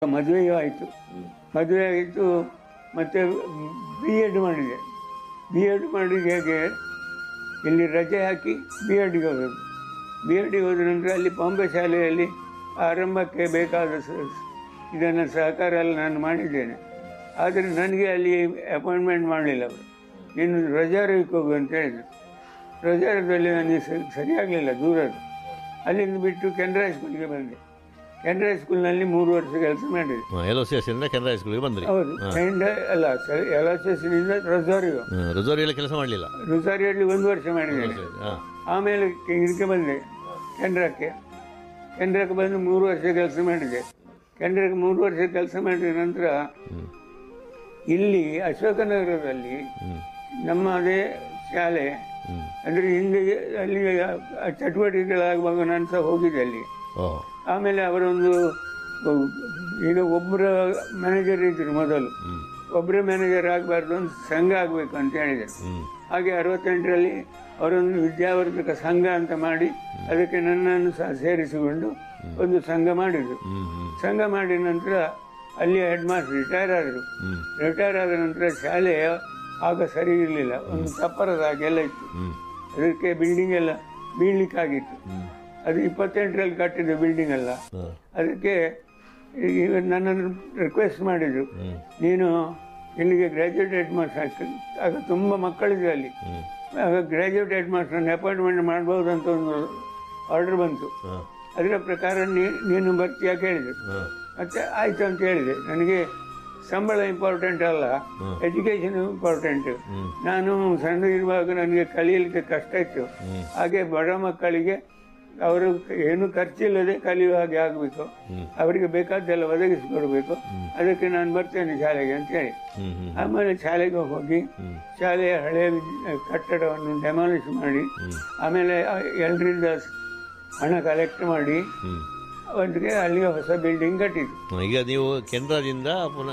ಮದುವೆಯೂ ಆಯಿತು. ಮದುವೆ ಆಯಿತು, ಮತ್ತು ಬಿ ಎಡ್ ಮಾಡಿದೆ. ಬಿ ಎಡ್ ಮಾಡಿದ ಹೇಗೆ ಇಲ್ಲಿ ರಜೆ ಹಾಕಿ ಬಿ ಎಡ್ಗೆ ಹೋಗೋದು. ಬಿ ಎಡ್ಗೆ ಹೋದ ನಂತರ ಅಲ್ಲಿ ಬಾಂಬೆ ಶಾಲೆಯಲ್ಲಿ ಆರಂಭಕ್ಕೆ ಬೇಕಾದ ಇದನ್ನು ಸಹಕಾರ ಎಲ್ಲ ನಾನು ಮಾಡಿದ್ದೇನೆ. ಆದರೆ ನನಗೆ ಅಲ್ಲಿ ಅಪಾಯಿಂಟ್ಮೆಂಟ್ ಮಾಡಲಿಲ್ಲ ಅವರು. ನೀನು ರಜಾರಕ್ಕೆ ಹೋಗು ಅಂತ ಹೇಳಿದರು. ರಜಾರದಲ್ಲಿ ನನಗೆ ಸರಿಯಾಗಲಿಲ್ಲ, ದೂರದ್ದು. ಅಲ್ಲಿಂದ ಬಿಟ್ಟು ಕೆನರಾ ಸ್ಕೂಲ್ಗೆ ಬಂದೆ. ಕೆನರಾ ಸ್ಕೂಲ್ನಲ್ಲಿ 3 ವರ್ಷ ಕೆಲಸ ಮಾಡಿದೆ. ಕೆನರಾ ಸ್ಕೂಲ್ಗೆ ಬಂದ್ರಿ? ಹೌದು. ಅಲ್ಲ ಸರ್, LHSನಿಂದ ರೊಜಾರಿಯಲ್ಲಿ ಕೆಲಸ ಮಾಡಲಿಲ್ಲ. ರೊಜಾರಿಯಲ್ಲಿ 1 ವರ್ಷ ಮಾಡಿದ್ದೇನೆ. ಆಮೇಲೆ ಇದಕ್ಕೆ ಬಂದೆ, ಕೆನರಾಕ್ಕೆ ಬಂದು 3 ವರ್ಷ ಕೆಲಸ ಮಾಡಿದೆ. ಕೆನರಾಕ್ಕೆ 3 ವರ್ಷ ಕೆಲಸ ಮಾಡಿದ ನಂತರ ಇಲ್ಲಿ ಅಶೋಕನಗರದಲ್ಲಿ ನಮ್ಮದೇ ಶಾಲೆ, ಅಂದರೆ ಹಿಂದೆ ಅಲ್ಲಿ ಚಟುವಟಿಕೆಗಳಾಗುವಾಗ ನಾನು ಸಹ ಹೋಗಿದ್ದೆ ಅಲ್ಲಿ. ಆಮೇಲೆ ಅವರೊಂದು ಈಗ ಒಬ್ಬರ ಮ್ಯಾನೇಜರ್ ಇದ್ರು ಮೊದಲು, ಒಬ್ಬರೇ ಮ್ಯಾನೇಜರ್ ಆಗಬಾರ್ದು, ಒಂದು ಸಂಘ ಆಗಬೇಕು ಅಂತ ಹೇಳಿದರು. ಹಾಗೆ 68ರಲ್ಲಿ ಅವರೊಂದು ವಿದ್ಯಾವರ್ಧಕ ಸಂಘ ಅಂತ ಮಾಡಿ ಅದಕ್ಕೆ ನನ್ನನ್ನು ಸಹ ಸೇರಿಸಿಕೊಂಡು ಒಂದು ಸಂಘ ಮಾಡಿದರು. ಸಂಘ ಮಾಡಿದ ನಂತರ ಅಲ್ಲಿ ಹೆಡ್ ಮಾಸ್ಟರ್ ರಿಟೈರ್ ಆದರು. ರಿಟೈರ್ ಆದ ನಂತರ ಶಾಲೆ ಆಗ ಸರಿ ಇರಲಿಲ್ಲ, ಒಂದು ಚಪ್ಪರದ ಹಾಗೆಲ್ಲ ಇತ್ತು. ಅದಕ್ಕೆ ಬಿಲ್ಡಿಂಗ್ ಎಲ್ಲ ಬೀಳ್ಲಿಕ್ಕಾಗಿತ್ತು. ಅದು 28ರಲ್ಲಿ ಕಟ್ಟಿದ ಬಿಲ್ಡಿಂಗ್ ಅಲ್ಲ. ಅದಕ್ಕೆ ನನ್ನನ್ನು ರಿಕ್ವೆಸ್ಟ್ ಮಾಡಿದರು, ನೀನು ಇಲ್ಲಿಗೆ ಗ್ರ್ಯಾಜುಯೇಟ್ ಹೆಡ್ ಮಾಸ್ಟರ್ ಆಗ್ತದೆ. ಆಗ ತುಂಬ ಮಕ್ಕಳಿದೆ ಅಲ್ಲಿ. ಆಗ ಗ್ರ್ಯಾಜುಯೇಟ್ ಹೆಡ್ ಮಾಸ್ಟರ್ನ ಅಪಾಯಿಂಟ್ಮೆಂಟ್ ಮಾಡ್ಬೋದು ಅಂತ ಒಂದು ಆರ್ಡರ್ ಬಂತು. ಅದರ ಪ್ರಕಾರ ನೀನು ಬರ್ತೀಯಾ ಕೇಳಿದರು. ಮತ್ತೆ ಆಯಿತು ಅಂತ ಹೇಳಿದೆ. ನನಗೆ ಸಂಬಳ ಇಂಪಾರ್ಟೆಂಟ್ ಅಲ್ಲ, ಎಜುಕೇಷನ್ ಇಂಪಾರ್ಟೆಂಟ್. ನಾನು ಸಣ್ಣ ಇರುವಾಗ ನನಗೆ ಕಲಿಯಲಿಕ್ಕೆ ಕಷ್ಟ ಇತ್ತು. ಹಾಗೆ ಬಡ ಮಕ್ಕಳಿಗೆ ಅವರು ಏನು ಖರ್ಚಿಲ್ಲದೆ ಕಲಿಯುವ ಹಾಗೆ ಆಗಬೇಕು, ಅವರಿಗೆ ಬೇಕಾದ್ದೆಲ್ಲ ಒದಗಿಸಿಕೊಡ್ಬೇಕು. ಅದಕ್ಕೆ ನಾನು ಬರ್ತೇನೆ ಶಾಲೆಗೆ ಅಂತ ಹೇಳಿ ಆಮೇಲೆ ಶಾಲೆಗೆ ಹೋಗಿ ಶಾಲೆಯ ಹಳೆಯ ಕಟ್ಟಡವನ್ನು ಡೆಮಾಲಿಷ್ ಮಾಡಿ ಆಮೇಲೆ ಎಲ್ಲರಿಂದ ಹಣ ಕಲೆಕ್ಟ್ ಮಾಡಿ ಅವರಿಗೆ ಅಲ್ಲಿಗೆ ಹೊಸ ಬಿಲ್ಡಿಂಗ್ ಕಟ್ಟಿದ್ದು. ಈಗ ನೀವು ಕೆನರಾದಿಂದ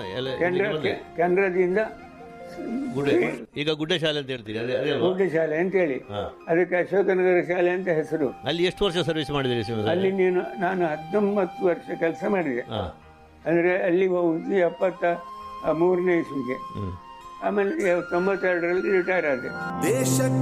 ಈಗ ಗುಡ್ಡೆ ಶಾಲೆ ಅಂತ ಹೇಳ್ತೀರಿ? ಗುಡ್ಡೆ ಶಾಲೆ ಅಂತ ಹೇಳಿ, ಅದಕ್ಕೆ ಅಶೋಕನಗರ ಶಾಲೆ ಅಂತ ಹೆಸರು. ಅಲ್ಲಿ ಎಷ್ಟು ವರ್ಷ ಸರ್ವಿಸ್ ಮಾಡಿದಿರಿ? ಅಲ್ಲಿ ನಾನು 19 ವರ್ಷ ಕೆಲಸ ಮಾಡಿದೆ. ಅಂದರೆ ಅಲ್ಲಿ ಹೋಗಿ 73ನೇ ಇಸ್ವಿಗೆ. ಆಮೇಲೆ 92ರಲ್ಲಿ ರಿಟೈರ್ ಆದೆ.